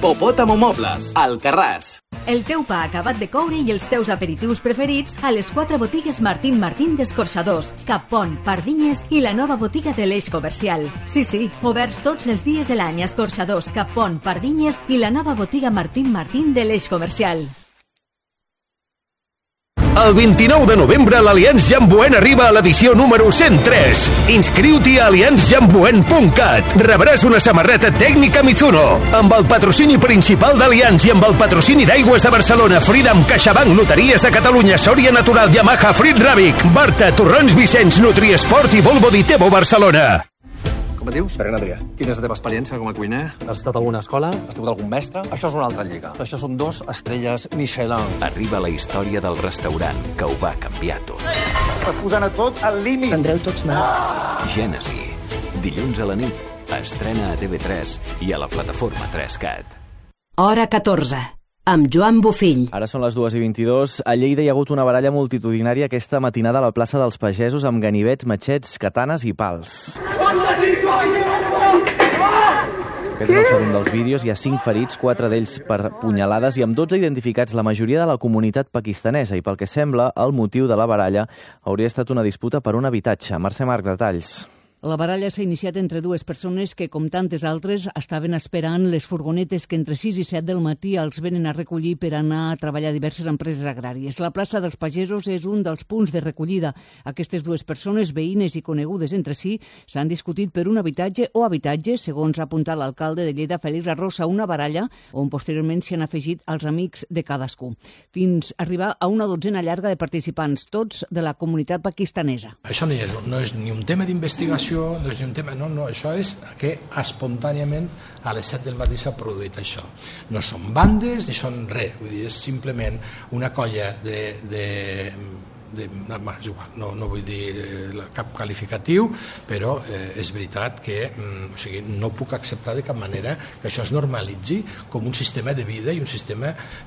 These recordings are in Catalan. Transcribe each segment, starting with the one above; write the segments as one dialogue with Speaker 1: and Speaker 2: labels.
Speaker 1: Hipopòtamo Mobles, Alcarràs.
Speaker 2: El teu pa acabat de coure i els teus aperitius preferits a les 4 botigues Martín Martín d'Escorxadors, Cappont, Pardinyes i la nova botiga de l'Eix Comercial. Sí, oberts tots els dies de l'any a Escorxadors, Cappont, Pardinyes i la nova botiga Martín Martín de l'Eix Comercial.
Speaker 3: El 29 de novembre l'Allianz Jamboen arriba a l'edició número 103. Inscriu-t'hi a allianzjamboen.cat. Rebràs una samarreta tècnica Mizuno. Amb el patrocini principal d'Allianz i amb el patrocini d'Aigües de Barcelona, Freedom, CaixaBank, Loteries de Catalunya, Sòria Natural, Yamaha, Frit Ràbic, Barta, Torrons Vicenç, Nutriesport i Volvo Ditebo Barcelona.
Speaker 4: Com et dius?
Speaker 5: Ferran Adrià.
Speaker 4: Quina és la teva experiència com a cuiner?
Speaker 5: Has estat a alguna escola?
Speaker 4: Has tingut algun mestre? Això és una altra lliga. Això són 2 estrelles Michelin.
Speaker 6: Arriba la història del restaurant que ho va canviar tot.
Speaker 7: Estàs posant a tots al límit.
Speaker 5: Tindreu tots mal.
Speaker 6: Gènesi. Dilluns a la nit. Estrena a TV3 i a la plataforma 3CAT.
Speaker 8: Hora 14. Amb Joan Bofill.
Speaker 9: Ara són les 2:22. A Lleida hi ha hagut una baralla multitudinària aquesta matinada a la plaça dels Pagesos amb ganivets, matxets, katanes i pals. Aquest és el segon dels vídeos. Hi ha 5 ferits, 4 d'ells per punyalades i amb 12 identificats, la majoria de la comunitat pakistanesa. I pel que sembla, el motiu de la baralla hauria estat una disputa per un habitatge. Mercè Marc, detalls.
Speaker 10: La baralla s'ha iniciat entre 2 persones que, com tantes altres, estaven esperant les furgonetes que entre 6 i 7 del matí els venen a recollir per anar a treballar a diverses empreses agràries. La plaça dels Pagesos és un dels punts de recollida. Aquestes 2 persones, veïnes i conegudes entre si, s'han discutit per un habitatge o habitatges, segons ha apuntat l'alcalde de Lleida, Félix Arrosa, una baralla on posteriorment s'hi han afegit els amics de cadascú, fins a arribar a una dotzena llarga de participants, tots de la comunitat pakistanesa.
Speaker 11: Això no és ni un tema d'investigació, no és un tema, no, això és que espontàniament a les 7 del matí s'ha produït això. No són bandes ni són res, vull dir, és simplement una colla és igual, no vull dir cap qualificatiu, però és veritat que no puc acceptar de cap manera que això es normalitzi com un sistema de vida i un sistema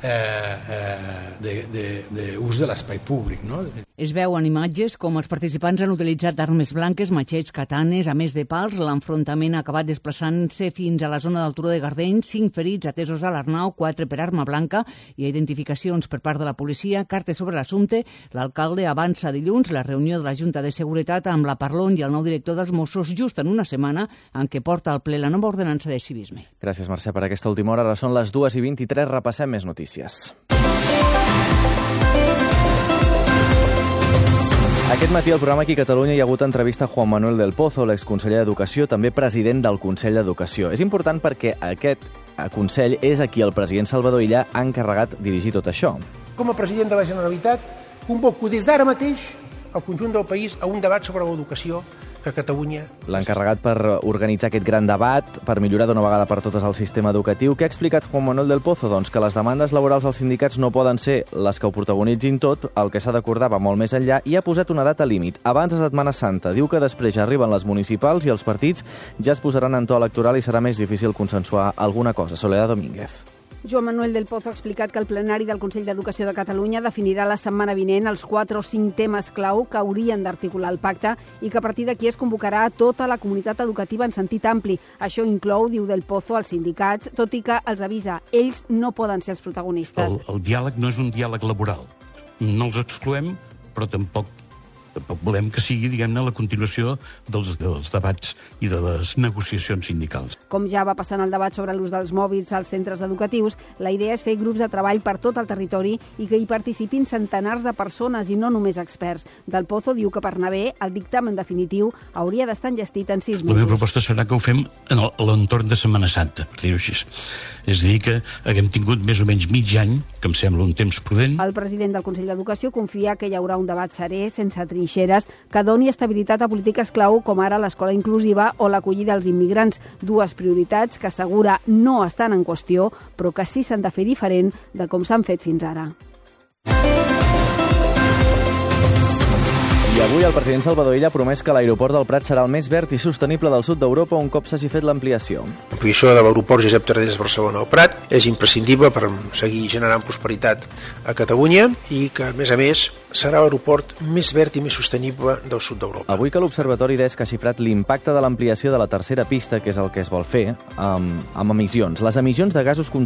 Speaker 11: d'ús de l'espai públic.
Speaker 10: Es veuen imatges com els participants han utilitzat armes blanques, matxets, katanes, a més de pals. L'enfrontament ha acabat desplaçant-se fins a la zona del Turó de Gardeny, 5 ferits atesos a l'Arnau, 4 per arma blanca i identificacions per part de la policia, cartes sobre l'assumpte. L'alcalde avança dilluns la reunió de la Junta de Seguretat amb la Parlon i el nou director dels Mossos just en una setmana en què porta al ple la nova ordenança de civisme.
Speaker 9: Gràcies, Mercè, per aquesta última hora. Ara són les 2:23. Repassem més notícies. Aquest matí al programa Aquí a Catalunya hi ha hagut entrevista a Juan Manuel del Pozo, l'exconseller d'Educació, també president del Consell d'Educació. És important perquè aquest Consell és a qui el president Salvador Illa ha encarregat dirigir tot això.
Speaker 12: Com a president de la Generalitat, convoco des d'ara mateix el conjunt del país a un debat sobre l'educació que Catalunya...
Speaker 9: L'ha encarregat per organitzar aquest gran debat, per millorar d'una vegada per totes el sistema educatiu. Què ha explicat Juan Manuel del Pozo? Doncs que les demandes laborals dels sindicats no poden ser les que ho protagonitzin tot, el que s'ha d'acordar va molt més enllà i ha posat una data límit, abans de Setmana Santa. Diu que després ja arriben les municipals i els partits ja es posaran en to electoral i serà més difícil consensuar alguna cosa. Soledad Domínguez.
Speaker 13: Joan Manuel del Pozo ha explicat que el plenari del Consell d'Educació de Catalunya definirà la setmana vinent els 4 o 5 temes clau que haurien d'articular el pacte i que a partir d'aquí es convocarà a tota la comunitat educativa en sentit ampli. Això inclou, diu del Pozo, els sindicats, tot i que els avisa, ells no poden ser els protagonistes.
Speaker 14: El diàleg no és un diàleg laboral. No els excloem, però tampoc volem que sigui, diguem-ne, la continuació dels debats i de les negociacions sindicals.
Speaker 13: Com ja va passant el debat sobre l'ús dels mòbils als centres educatius, la idea és fer grups de treball per tot el territori i que hi participin centenars de persones i no només experts. Del Pozo diu que per anar bé, el dictamen definitiu hauria d'estar enllestit en 6 mesos.
Speaker 14: La meva proposta serà que ho fem a l'entorn de Setmana Santa, per dir-ho així. És a dir, que haguem tingut més o menys mig any, que em sembla un temps prudent.
Speaker 13: El president del Consell d'Educació confia que hi haurà un debat serè, sense trinxeres, que doni estabilitat a polítiques clau com ara l'escola inclusiva o l'acollida dels immigrants, 2 prioritats que assegura no estan en qüestió, però que sí s'han de fer diferent de com s'han fet fins ara.
Speaker 9: I avui el president Salvador Illa ha promès que l'aeroport del Prat serà el més verd i sostenible del sud d'Europa un cop s'hagi fet l'ampliació.
Speaker 5: L'ampliació de l'aeroport Josep Tarradellas Barcelona al Prat és imprescindible per seguir generant prosperitat a Catalunya i que, a més, serà l'aeroport més verd i més sostenible del sud d'Europa.
Speaker 9: Avui que l'Observatori d'ESC ha xifrat l'impacte de l'ampliació de la tercera pista, que és el que es vol fer, amb emissions. Les emissions de gasos